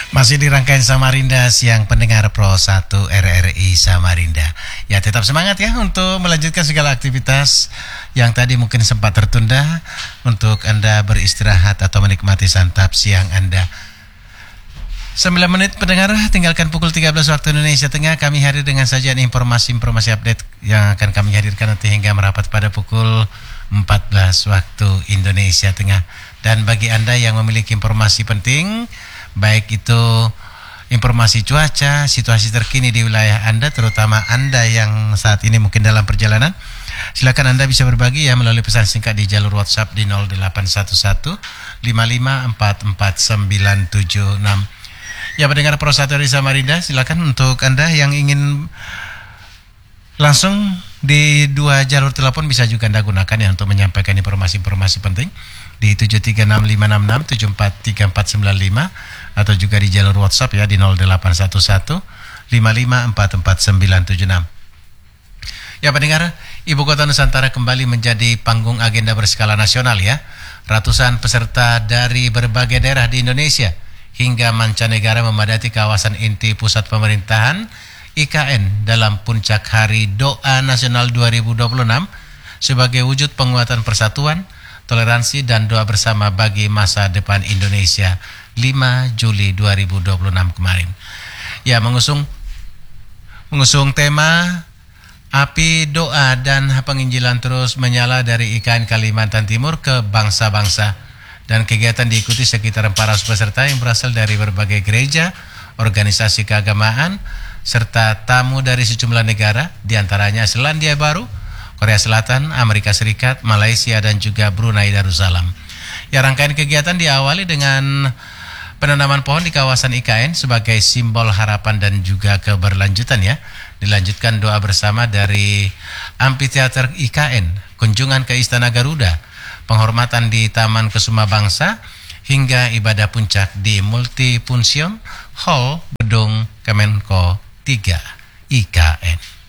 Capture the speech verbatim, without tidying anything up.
Masih di rangkaian Samarinda Siang Pendengar Pro satu R R I Samarinda. Ya, tetap semangat ya untuk melanjutkan segala aktivitas yang tadi mungkin sempat tertunda, untuk Anda beristirahat atau menikmati santap siang Anda. sembilan menit pendengar, tinggalkan pukul tiga belas waktu Indonesia Tengah. Kami hadir dengan sajian informasi-informasi update yang akan kami hadirkan nanti hingga merapat pada pukul empat belas waktu Indonesia Tengah. Dan bagi Anda yang memiliki informasi penting, baik itu informasi cuaca, situasi terkini di wilayah Anda, terutama Anda yang saat ini mungkin dalam perjalanan, silakan Anda bisa berbagi ya melalui pesan singkat di jalur WhatsApp di nol delapan satu satu lima lima empat empat sembilan tujuh enam. Ya, pendengar Pro satu R R I Samarinda, silakan untuk Anda yang ingin langsung di dua jalur telepon bisa juga Anda gunakan ya untuk menyampaikan informasi-informasi penting di tujuh tiga enam lima enam enam tujuh empat tiga empat sembilan lima atau juga di jalur WhatsApp ya di nol delapan satu satu lima lima empat empat sembilan tujuh enam. Ya pendengar, Ibu Kota Nusantara kembali menjadi panggung agenda berskala nasional ya. Ratusan peserta dari berbagai daerah di Indonesia hingga mancanegara memadati kawasan inti pusat pemerintahan I K N dalam puncak Hari Doa Nasional dua ribu dua puluh enam sebagai wujud penguatan persatuan, toleransi dan doa bersama bagi masa depan Indonesia lima Juli dua ribu dua puluh enam kemarin. Ya, mengusung mengusung tema Api Doa dan Penginjilan terus menyala dari I K N Kalimantan Timur ke bangsa-bangsa, dan kegiatan diikuti sekitar empat ratus peserta yang berasal dari berbagai gereja, organisasi keagamaan, serta tamu dari sejumlah negara, diantaranya Selandia Baru, Korea Selatan, Amerika Serikat, Malaysia, dan juga Brunei Darussalam. Ya, rangkaian kegiatan diawali dengan penanaman pohon di kawasan I K N sebagai simbol harapan dan juga keberlanjutan ya. Dilanjutkan doa bersama dari Amphitheater I K N, kunjungan ke Istana Garuda, penghormatan di Taman Kesuma Bangsa, hingga ibadah puncak di Multifunction Hall Gedung Kemenko tiga I K N.